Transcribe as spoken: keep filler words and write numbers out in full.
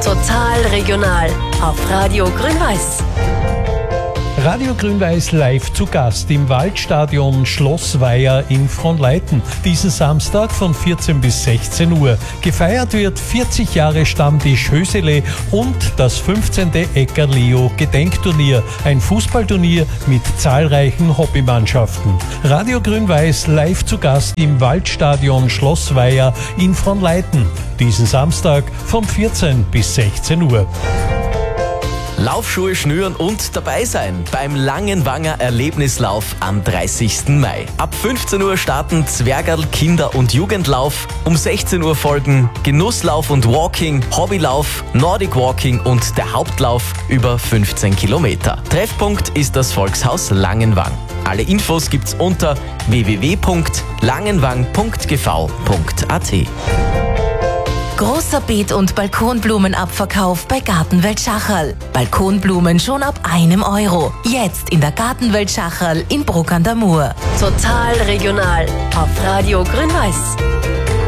Total regional auf Radio Grün-Weiß. Radio Grün-Weiß live zu Gast im Waldstadion Schloss Weiher in Fronleiten. Diesen Samstag von vierzehn bis sechzehn Uhr. Gefeiert wird vierzig Jahre Stammtisch Hösele und das fünfzehnte Ecker-Leo Gedenkturnier. Ein Fußballturnier mit zahlreichen Hobbymannschaften. Radio Grün-Weiß live zu Gast im Waldstadion Schloss Weiher in Fronleiten. Diesen Samstag von vierzehn bis sechzehn Uhr. Laufschuhe schnüren und dabei sein beim Langenwanger Erlebnislauf am dreißigsten Mai. Ab fünfzehn Uhr starten Zwergerl Kinder- und Jugendlauf. Um sechzehn Uhr folgen Genusslauf und Walking, Hobbylauf, Nordic Walking und der Hauptlauf über fünfzehn Kilometer. Treffpunkt ist das Volkshaus Langenwang. Alle Infos gibt's unter w w w punkt langenwang punkt g v punkt a t. Großer Beet- und Balkonblumenabverkauf bei Gartenwelt Schacherl. Balkonblumen schon ab einem Euro. Jetzt in der Gartenwelt Schacherl in Bruck an der Mur. Total regional auf Radio Grün-Weiß.